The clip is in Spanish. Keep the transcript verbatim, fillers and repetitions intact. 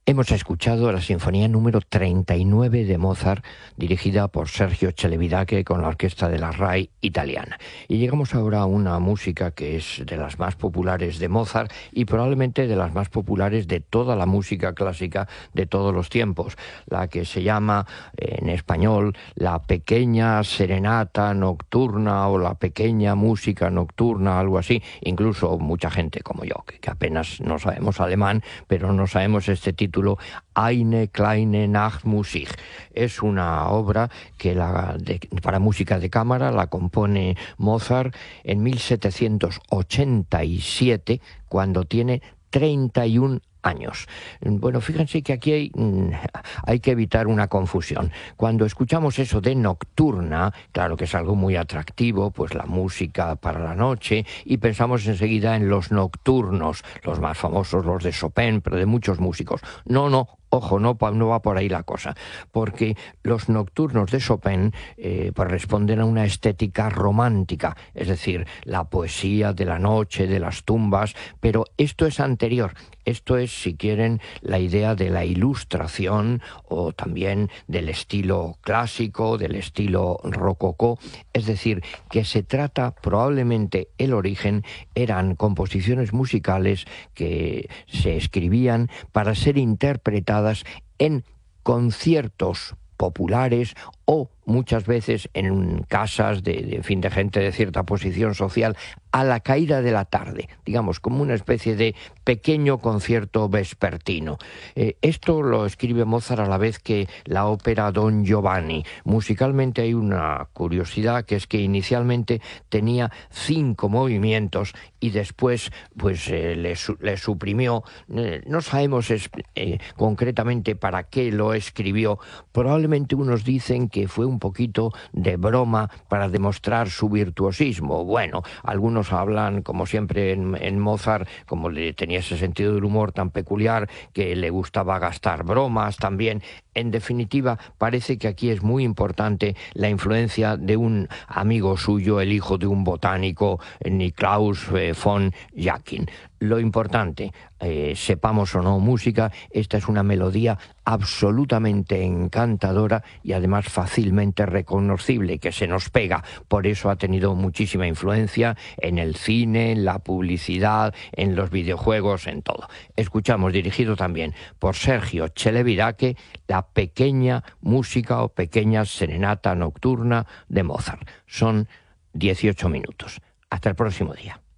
Hemos escuchado la sinfonía número treinta y nueve de Mozart, dirigida por Sergio Celibidache con la orquesta de la RAI italiana. Y llegamos ahora a una música que es de las más populares de Mozart y probablemente de las más populares de toda la música clásica de todos los tiempos, la que se llama en español la pequeña serenata nocturna o la pequeña música nocturna, algo así. Incluso mucha gente como yo, que apenas no sabemos alemán, pero no sabemos este título, Eine kleine Nachtmusik. Es una obra que la de, para música de cámara la compone Mozart en mil setecientos ochenta y siete, cuando tiene treinta y un años. Bueno, fíjense que aquí hay, hay que evitar una confusión. Cuando escuchamos eso de nocturna, claro que es algo muy atractivo, pues la música para la noche, y pensamos enseguida en los nocturnos, los más famosos, los de Chopin, pero de muchos músicos. No, no. Ojo, no, no va por ahí la cosa, porque los nocturnos de Chopin eh, pues responden a una estética romántica, es decir, la poesía de la noche, de las tumbas, pero esto es anterior. Esto es, si quieren, la idea de la ilustración o también del estilo clásico, del estilo rococó, es decir, que se trata, probablemente el origen eran composiciones musicales que se escribían para ser interpretadas en conciertos populares o muchas veces en casas de, de, en fin, de gente de cierta posición social a la caída de la tarde, digamos, como una especie de pequeño concierto vespertino. Eh, esto lo escribe Mozart a la vez que la ópera Don Giovanni. Musicalmente hay una curiosidad, que es que inicialmente tenía cinco movimientos y después pues eh, le, le suprimió. Eh, no sabemos es, eh, concretamente para qué lo escribió. Probablemente unos dicen que fue un poquito de broma para demostrar su virtuosismo. Bueno, algunos hablan, como siempre en, en Mozart, como le tenía ese sentido del humor tan peculiar, que le gustaba gastar bromas también. En definitiva, parece que aquí es muy importante la influencia de un amigo suyo, el hijo de un botánico, Niklaus von Jacquin. Lo importante, eh, sepamos o no música, esta es una melodía absolutamente encantadora y además fácilmente reconocible, que se nos pega. Por eso ha tenido muchísima influencia en el cine, en la publicidad, en los videojuegos, en todo. Escuchamos, dirigido también por Sergio Celibidache, la pequeña música o pequeña serenata nocturna de Mozart. Son dieciocho minutos. Hasta el próximo día.